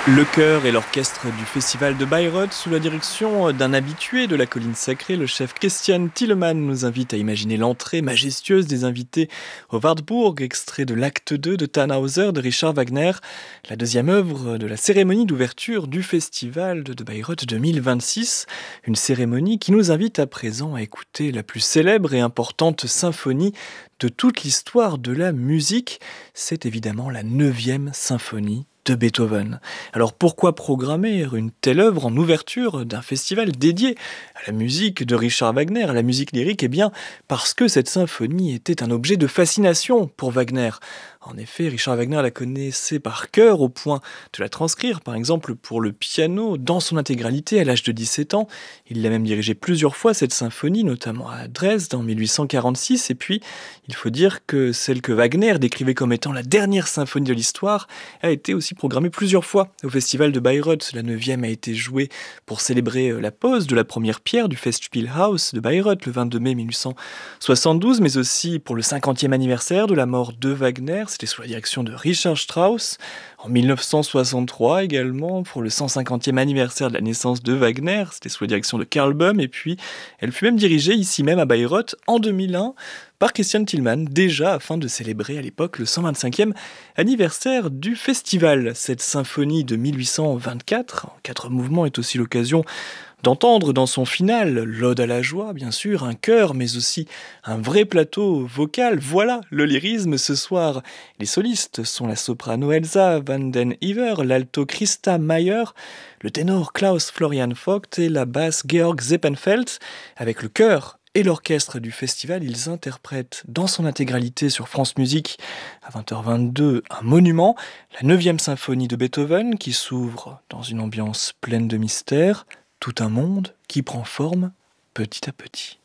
Le chœur et l'orchestre du festival de Bayreuth, sous la direction d'un habitué de la colline sacrée, le chef Christian Thielemann, nous invite à imaginer l'entrée majestueuse des invités au Wartburg, extrait de l'acte 2 de Tannhäuser de Richard Wagner, la deuxième œuvre de la cérémonie d'ouverture du festival de Bayreuth 2026. Une cérémonie qui nous invite à présent à écouter la plus célèbre et importante symphonie de toute l'histoire de la musique. C'est évidemment la 9e symphonie de Beethoven. Alors pourquoi programmer une telle œuvre en ouverture d'un festival dédié à la musique de Richard Wagner, à la musique lyrique? Eh bien, parce que cette symphonie était un objet de fascination pour Wagner. En effet, Richard Wagner la connaissait par cœur au point de la transcrire, par exemple pour le piano, dans son intégralité à l'âge de 17 ans. Il l'a même dirigée plusieurs fois, cette symphonie, notamment à Dresde en 1846. Et puis, il faut dire que celle que Wagner décrivait comme étant la dernière symphonie de l'histoire a été aussi programmée plusieurs fois au festival de Bayreuth. La 9e a été jouée pour célébrer la pose de la première pierre du Festspielhaus de Bayreuth le 22 mai 1872, mais aussi pour le 50e anniversaire de la mort de Wagner. C'était sous la direction de Richard Strauss. En 1963 également, pour le 150e anniversaire de la naissance de Wagner, c'était sous la direction de Karl Böhm. Et puis, elle fut même dirigée ici même à Bayreuth en 2001 par Christian Thielemann, déjà afin de célébrer à l'époque le 125e anniversaire du festival. Cette symphonie de 1824, en 4 mouvements, est aussi l'occasion d'entendre dans son final l'ode à la joie, bien sûr, un chœur, mais aussi un vrai plateau vocal. Voilà le lyrisme ce soir. Les solistes sont la soprano Elsa van den Iver, l'alto Christa Mayer, le ténor Klaus Florian Vogt et la basse Georg Zeppenfeld. Avec le chœur et l'orchestre du festival, ils interprètent dans son intégralité sur France Musique à 20h22 un monument, la 9e symphonie de Beethoven, qui s'ouvre dans une ambiance pleine de mystère. Tout un monde qui prend forme petit à petit.